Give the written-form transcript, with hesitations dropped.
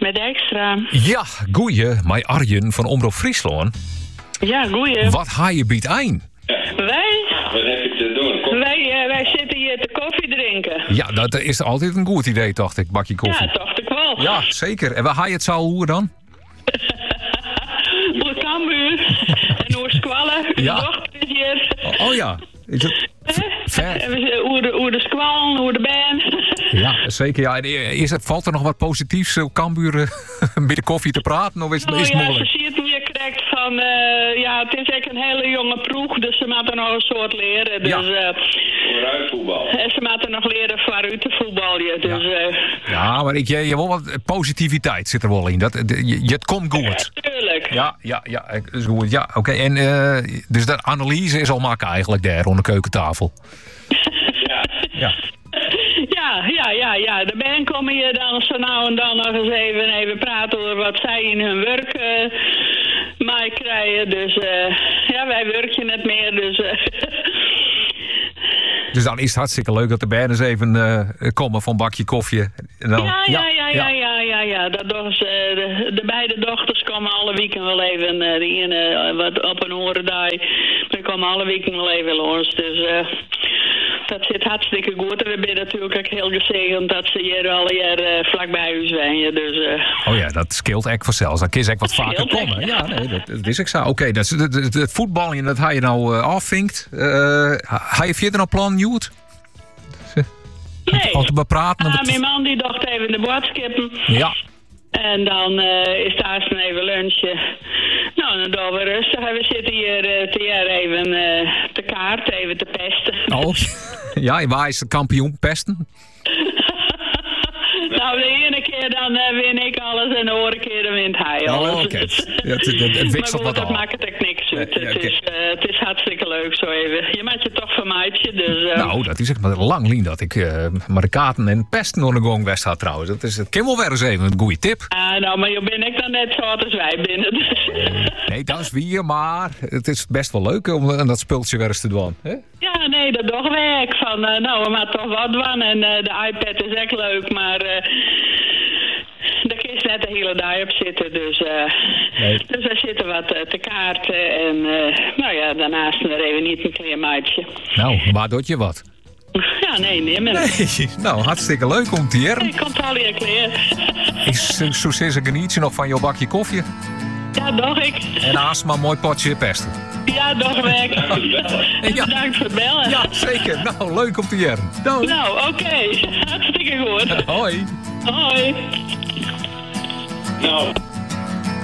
Met Extra. Ja, goeie, mij Arjen van Omroep Friesland. Ja, goeie. Wat ga je biedt ein? Wij? Wat heb ik te doen? Wij zitten hier te koffie drinken. Ja, dat is altijd een goed idee, dacht ik, bakje koffie. Ja, dacht ik wel. Ja, zeker. En waar ga je het zo hoe dan? Hoe Cambuur. En hoe Squallen. Uw Ja. dochter is hier. Oh ja. Is het ver? Hoe de Squallen, hoe de band. Ja, zeker. Ja. En valt er nog wat positiefs op Cambuur bij de koffie te praten? Of is het Ja, moeilijk? ze ziet hier krijgt van... het is echt een hele jonge ploeg, dus ze moeten nog een soort leren. Dus, Vooruit voetbal. en ze moeten nog leren vooruit te voetballen. Dus, Ja, maar je wil wat positiviteit zit er wel in. Het komt goed. tuurlijk. Ja, is goed. Ja, oké. En dus de analyse is al maken eigenlijk daar rond de keukentafel. Ja. Ja. De band komen hier dan zo nou en dan nog eens even praten over wat zij in hun werk mij krijgen. Dus wij werken net meer. Dus dan is het hartstikke leuk dat de band eens even komen van een bakje koffie. En dan, Ja. Dat doen ze, de beide dochters komen alle weekend wel even. De ene wat op een orendag. Die komen alle weekend wel even langs. Dus dat zit hartstikke goed. En we zijn natuurlijk ook heel gezegend dat ze hier al jaar vlakbij u zijn. Dus, oh ja, dat scheelt echt vanzelf. Dan kun je echt wat vaker scheelt komen. echt, Ja, nee, dat is ik zo. Oké, het voetballen, dat hij je nou afvinkt. Ga je verder nog plan, Newt? nee. Als we bepraten. Mijn man die dacht even de bordskippen. Ja. En dan is daar eens even lunchen. Nou, dan doen we rustig. En we zitten hier even te kaart, even te pesten. Oh, ja, waar is de kampioen pesten? Nou, de ene keer dan win ik alles en de andere keer dan wint hij alles. Oh, oké. Het wisselt maar wat dat af. maakt het niks uit. Ja, oké. Het is hartstikke leuk zo even. Je maakt je toch vermijden, dus... Nou, dat is echt maar lang lien dat ik maar de kaarten en pesten nog een gong west had trouwens. Het kan wel weer eens even een goede tip. nou, maar je ben ik dan net zo als wij binnen. Dus. Nee, dat is weer, maar het is best wel leuk om dat spultje weer eens te doen. Hè? Ja, nee, dat toch werk. Van, we maken toch wat van. En de iPad is echt leuk, maar... daar kun je net de hele dag op zitten. Dus, Nee. dus daar zitten wat te kaarten. En daarnaast er even niet een klein maatje. Nou, waar doet je wat? Ja, nee, maar... Nee, nou, hartstikke leuk om te heren. Ik kan het al je kleren. Zoals ik geniet je nog van jouw bakje koffie. Ja, doch ik. En naast maar een mooi potje pesten. Ja, doch werk. En Ja. bedankt voor het bellen. Ja, zeker. Nou, leuk om te heren. Nou, oké. Hartstikke goed. Hoi. Hoi. Nou.